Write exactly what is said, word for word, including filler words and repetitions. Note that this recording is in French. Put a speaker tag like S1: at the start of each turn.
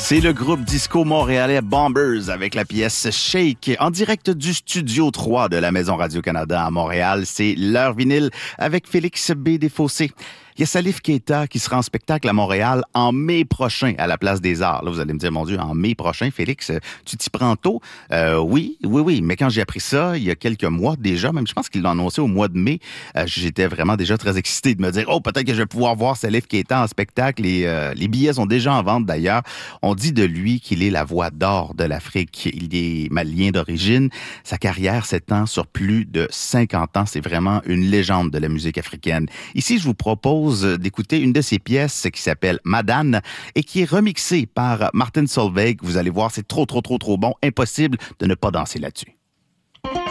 S1: C'est le groupe disco montréalais Bombers avec la pièce Shake en direct du studio trois de la Maison Radio-Canada à Montréal. C'est l'heure vinyle avec Félix B. Desfossés. Il y a Salif Keita qui sera en spectacle à Montréal en mai prochain à la Place des Arts. Là, vous allez me dire, mon Dieu, en mai prochain, Félix, tu t'y prends tôt? Euh, oui, oui, oui. Mais quand j'ai appris ça, il y a quelques mois déjà, même je pense qu'il l'a annoncé au mois de mai, euh, j'étais vraiment déjà très excité de me dire, oh, peut-être que je vais pouvoir voir Salif Keita en spectacle. Et, euh, les billets sont déjà en vente d'ailleurs. On dit de lui qu'il est la voix d'or de l'Afrique. Il est malien d'origine. Sa carrière s'étend sur plus de cinquante ans. C'est vraiment une légende de la musique africaine. Ici, je vous propose d'écouter une de ses pièces qui s'appelle Madane et qui est remixée par Martin Solveig. Vous allez voir, c'est trop, trop, trop, trop bon. Impossible de ne pas danser là-dessus.